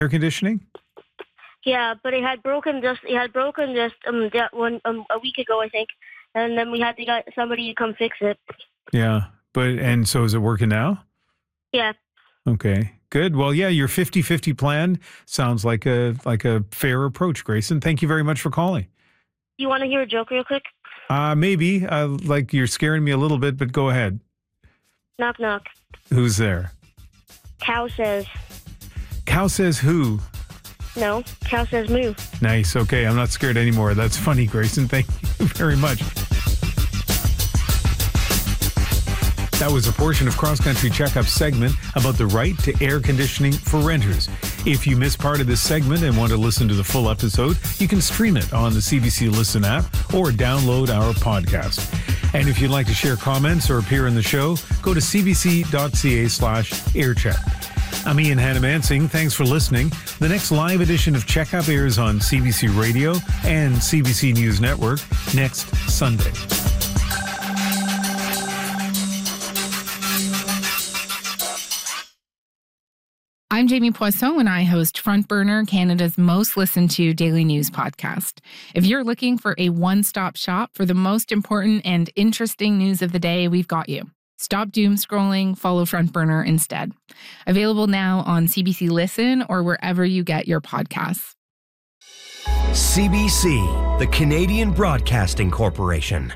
air conditioning? Yeah, but it had broken just a week ago, I think, and then we had to get somebody to come fix it. Yeah, and so is it working now? Yeah. Okay, good. Well, yeah, your 50-50 plan sounds like a fair approach, Grayson. Thank you very much for calling. You want to hear a joke real quick? Maybe. Like you're scaring me a little bit, but go ahead. Knock, knock. Who's there? Cow says. Cow says who? No, cow says moo. Nice. Okay, I'm not scared anymore. That's funny, Grayson. Thank you very much. That was a portion of Cross Country Checkup's segment about the right to air conditioning for renters. If you missed part of this segment and want to listen to the full episode, you can stream it on the CBC Listen app or download our podcast. And if you'd like to share comments or appear in the show, go to cbc.ca/aircheck. I'm Ian Hannah-Mansing. Thanks for listening. The next live edition of Checkup airs on CBC Radio and CBC News Network next Sunday. I'm Jamie Poisson, and I host Front Burner, Canada's most listened to daily news podcast. If you're looking for a one-stop shop for the most important and interesting news of the day, we've got you. Stop doom scrolling, follow Front Burner instead. Available now on CBC Listen or wherever you get your podcasts. CBC, the Canadian Broadcasting Corporation.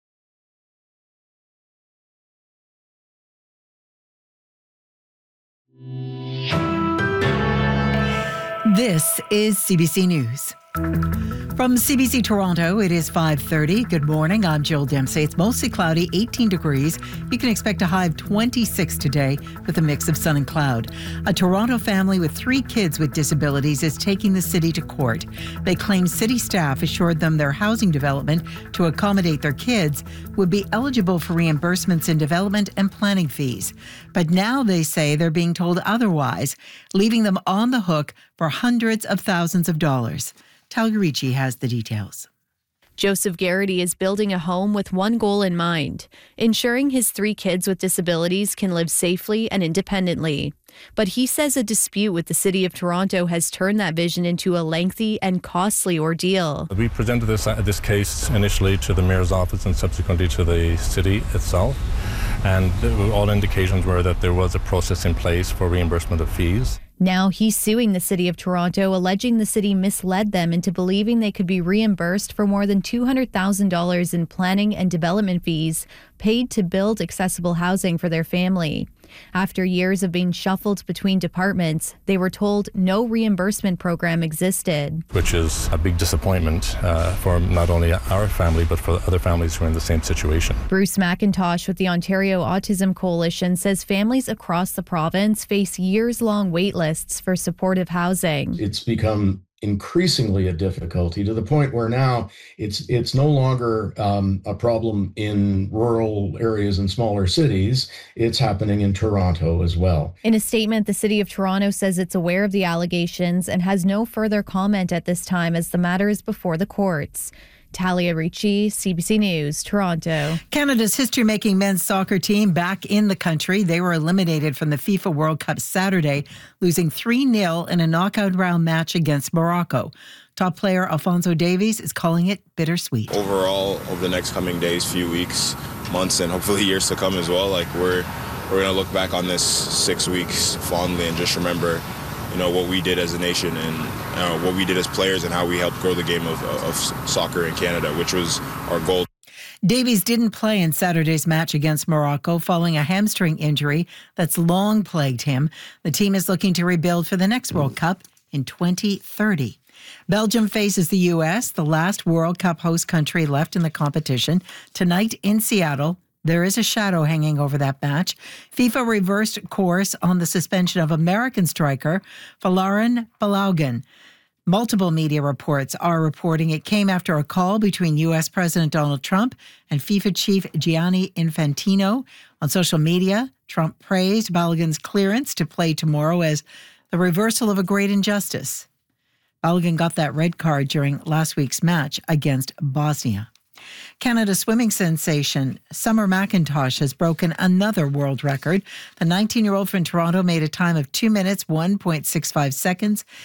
This is CBC News. From CBC Toronto, it is 5:30. Good morning. I'm Jill Dempsey. It's mostly cloudy, 18 degrees. You can expect a high of 26 today with a mix of sun and cloud. A Toronto family with 3 kids with disabilities is taking the city to court. They claim city staff assured them their housing development to accommodate their kids would be eligible for reimbursements in development and planning fees. But now they say they're being told otherwise, leaving them on the hook for hundreds of thousands of dollars. Talia Ricci has the details. Joseph Garrity is building a home with one goal in mind, ensuring his 3 kids with disabilities can live safely and independently. But he says a dispute with the City of Toronto has turned that vision into a lengthy and costly ordeal. We presented this case initially to the Mayor's office and subsequently to the city itself, and all indications were that there was a process in place for reimbursement of fees. Now he's suing the City of Toronto, alleging the city misled them into believing they could be reimbursed for more than $200,000 in planning and development fees paid to build accessible housing for their family. After years of being shuffled between departments, they were told no reimbursement program existed. Which is a big disappointment for not only our family, but for other families who are in the same situation. Bruce McIntosh with the Ontario Autism Coalition says families across the province face years-long wait lists for supportive housing. It's become increasingly a difficulty to the point where now it's no longer a problem in rural areas and smaller cities. It's happening in Toronto as well. In a statement, the City of Toronto says it's aware of the allegations and has no further comment at this time as the matter is before the courts. Talia Ricci, CBC News, Toronto. Canada's history-making men's soccer team back in the country. They were eliminated from the FIFA World Cup Saturday, losing 3-0 in a knockout round match against Morocco. Top player Alphonso Davies is calling it bittersweet. Overall, over the next coming days, few weeks, months, and hopefully years to come as well, we're going to look back on this 6 weeks fondly and just remember what we did as a nation and what we did as players and how we helped grow the game of soccer in Canada, which was our goal. Davies didn't play in Saturday's match against Morocco following a hamstring injury that's long plagued him. The team is looking to rebuild for the next World Cup in 2030. Belgium faces the U.S., the last World Cup host country left in the competition, tonight in Seattle. There is a shadow hanging over that match. FIFA reversed course on the suspension of American striker Folarin Balogun. Multiple media reports are reporting it came after a call between U.S. President Donald Trump and FIFA chief Gianni Infantino. On social media, Trump praised Balogun's clearance to play tomorrow as the reversal of a great injustice. Balogun got that red card during last week's match against Bosnia. Canada swimming sensation Summer McIntosh has broken another world record. The 19-year-old from Toronto made a time of 2 minutes, 1.65 seconds